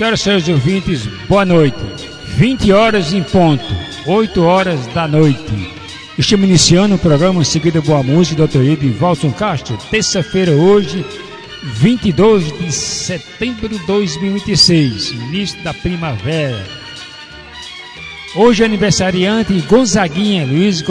Senhoras e senhores ouvintes, boa noite. 20 horas em ponto, 8 horas da noite. Estamos iniciando o programa Seguida Boa Música do autoria de Walson Castro. Terça-feira hoje, 22 de setembro de 2026, início da primavera. Hoje é aniversariante Gonzaguinha,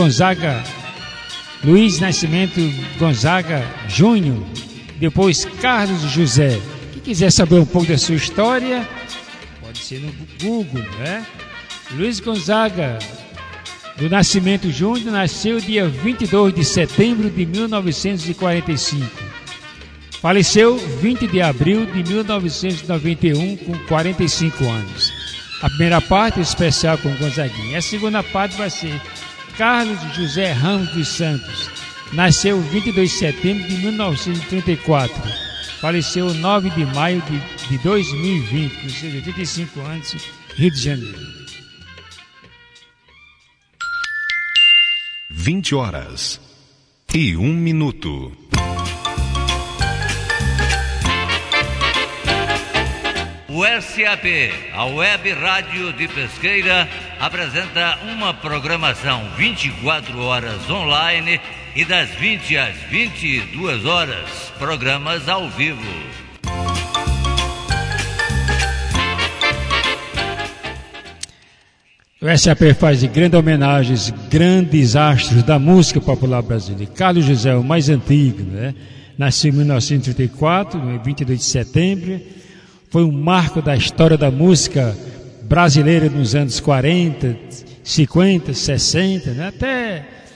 Luiz Nascimento Gonzaga Júnior, depois Carlos José. Quem quiser saber um pouco da sua história, pode ser no Google, né? Luiz Gonzaga do Nascimento Júnior nasceu dia 22 de setembro de 1945. Faleceu 20 de abril de 1991 com 45 anos. A primeira parte é especial com Gonzaguinha. A segunda parte vai ser Carlos José Ramos dos Santos. Nasceu 22 de setembro de 1934. Faleceu 9 de maio de 2020, com seus 85 anos, Rio de Janeiro. 20 horas e 1 minuto. O SAP, a Web Rádio de Pesqueira, apresenta uma programação 24 horas online e das 20 às 22 horas, programas ao vivo. O SAP faz grandes homenagens, grandes astros da música popular brasileira. Carlos José, o mais antigo, né? Nasceu em 1934, no 22 de setembro. Foi um marco da história da música brasileira nos anos 40, 50, 60, né? Até